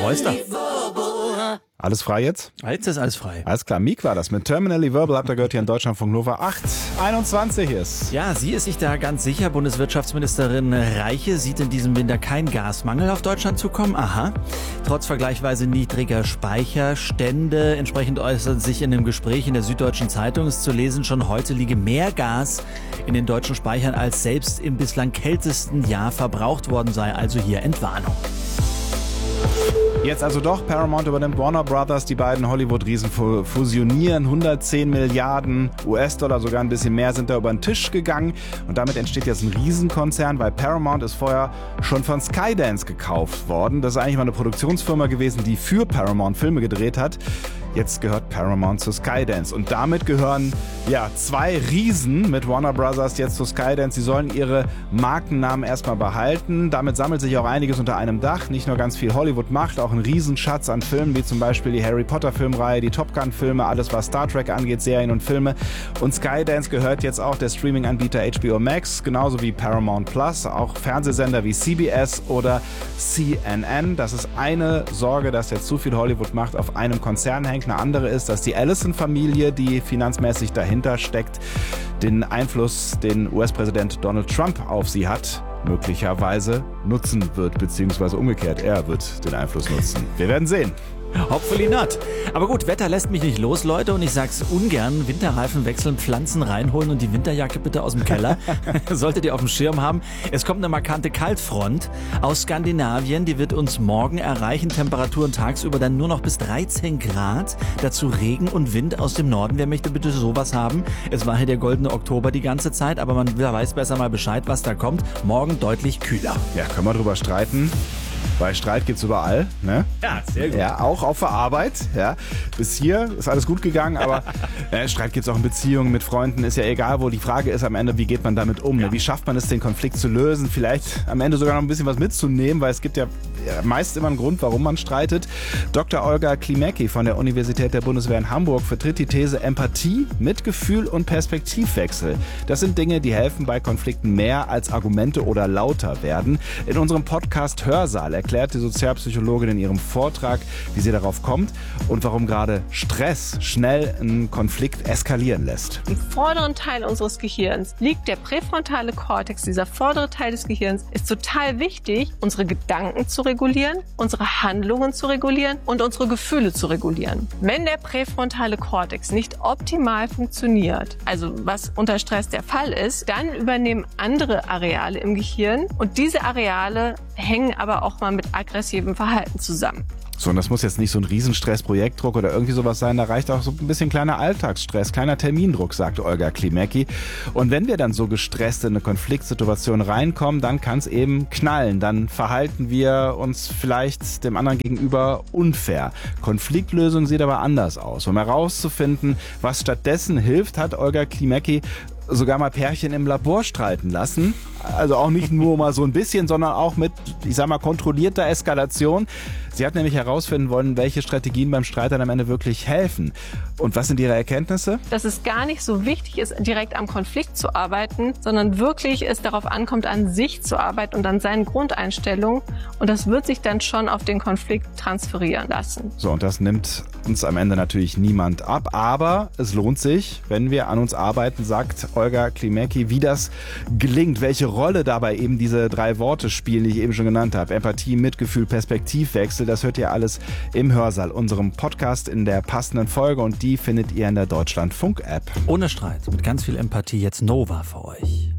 Royster. Alles frei jetzt? Jetzt ist alles frei. Alles klar, Meek war das mit Terminally Verbal, habt ihr gehört hier in Deutschlandfunk Nova 821 ist. Ja, sie ist sich da ganz sicher. Bundeswirtschaftsministerin Reiche sieht in diesem Winter keinen Gasmangel auf Deutschland zukommen. Aha. Trotz vergleichsweise niedriger Speicherstände. Entsprechend äußert sich in einem Gespräch in der Süddeutschen Zeitung ist zu lesen, schon heute liege mehr Gas in den deutschen Speichern, als selbst im bislang kältesten Jahr verbraucht worden sei. Also hier Entwarnung. Jetzt also doch, Paramount übernimmt Warner Brothers, die beiden Hollywood-Riesen fusionieren, 110 Milliarden US-Dollar, sogar ein bisschen mehr sind da über den Tisch gegangen und damit entsteht jetzt ein Riesenkonzern, weil Paramount ist vorher schon von Skydance gekauft worden. Das ist eigentlich mal eine Produktionsfirma gewesen, die für Paramount Filme gedreht hat. Jetzt gehört Paramount zu Skydance und damit gehören zwei Riesen mit Warner Brothers jetzt zu Skydance. Sie sollen ihre Markennamen erstmal behalten. Damit sammelt sich auch einiges unter einem Dach. Nicht nur ganz viel Hollywood macht, auch ein Riesenschatz an Filmen, wie zum Beispiel die Harry Potter Filmreihe, die Top Gun Filme, alles was Star Trek angeht, Serien und Filme. Und Skydance gehört jetzt auch der Streaming-Anbieter HBO Max, genauso wie Paramount Plus, auch Fernsehsender wie CBS oder CNN. Das ist eine Sorge, dass jetzt zu viel Hollywood macht auf einem Konzern hängt. Eine andere ist, dass die Allison-Familie, die finanzmäßig dahinter steckt, den Einfluss, den US-Präsident Donald Trump auf sie hat, möglicherweise nutzen wird, beziehungsweise umgekehrt, er wird den Einfluss nutzen. Wir werden sehen. Hopefully not. Aber gut, Wetter lässt mich nicht los, Leute, und ich sag's ungern. Winterreifen wechseln, Pflanzen reinholen und die Winterjacke bitte aus dem Keller. Solltet ihr auf dem Schirm haben. Es kommt eine markante Kaltfront aus Skandinavien. Die wird uns morgen erreichen. Temperaturen tagsüber dann nur noch bis 13 Grad. Dazu Regen und Wind aus dem Norden. Wer möchte bitte sowas haben? Es war hier der goldene Oktober die ganze Zeit, aber man weiß besser mal Bescheid, was da kommt. Morgen deutlich kühler. Ja, können wir drüber streiten. Weil Streit gibt's überall, ne? Ja, sehr gut. Ja, auch auf der Arbeit, ja. Bis hier ist alles gut gegangen, aber Streit gibt's auch in Beziehungen mit Freunden, ist ja egal wo. Die Frage ist am Ende, wie geht man damit um? Ja. Ne? Wie schafft man es, den Konflikt zu lösen? Vielleicht am Ende sogar noch ein bisschen was mitzunehmen, weil es gibt ja meist immer einen Grund, warum man streitet. Dr. Olga Klimecki von der Universität der Bundeswehr in Hamburg vertritt die These Empathie, Mitgefühl und Perspektivwechsel. Das sind Dinge, die helfen bei Konflikten mehr als Argumente oder lauter werden. In unserem Podcast Hörsaal erklärt die Sozialpsychologin in ihrem Vortrag, wie sie darauf kommt und warum gerade Stress schnell einen Konflikt eskalieren lässt. Im vorderen Teil unseres Gehirns liegt der präfrontale Kortex. Dieser vordere Teil des Gehirns ist total wichtig, unsere Gedanken zu regulieren, unsere Handlungen zu regulieren und unsere Gefühle zu regulieren. Wenn der präfrontale Kortex nicht optimal funktioniert, also was unter Stress der Fall ist, dann übernehmen andere Areale im Gehirn und diese Areale hängen aber auch mal mit aggressivem Verhalten zusammen. So, und das muss jetzt nicht so ein Riesenstress, Projektdruck oder irgendwie sowas sein. Da reicht auch so ein bisschen kleiner Alltagsstress, kleiner Termindruck, sagt Olga Klimecki. Und wenn wir dann so gestresst in eine Konfliktsituation reinkommen, dann kann es eben knallen. Dann verhalten wir uns vielleicht dem anderen gegenüber unfair. Konfliktlösung sieht aber anders aus. Um herauszufinden, was stattdessen hilft, hat Olga Klimecki sogar mal Pärchen im Labor streiten lassen. Also auch nicht nur mal so ein bisschen, sondern auch mit, ich sag mal, kontrollierter Eskalation. Sie hat nämlich herausfinden wollen, welche Strategien beim Streit dann am Ende wirklich helfen. Und was sind ihre Erkenntnisse? Dass es gar nicht so wichtig ist, direkt am Konflikt zu arbeiten, sondern wirklich es darauf ankommt, an sich zu arbeiten und an seinen Grundeinstellungen. Und das wird sich dann schon auf den Konflikt transferieren lassen. So, und das nimmt uns am Ende natürlich niemand ab. Aber es lohnt sich, wenn wir an uns arbeiten, sagt Olga Klimecki, wie das gelingt, welche Rolle dabei eben diese 3 Worte spielen, die ich eben schon genannt habe. Empathie, Mitgefühl, Perspektivwechsel. Das hört ihr alles im Hörsaal, unserem Podcast in der passenden Folge. Und die findet ihr in der Deutschlandfunk-App. Ohne Streit, mit ganz viel Empathie, jetzt Nova für euch.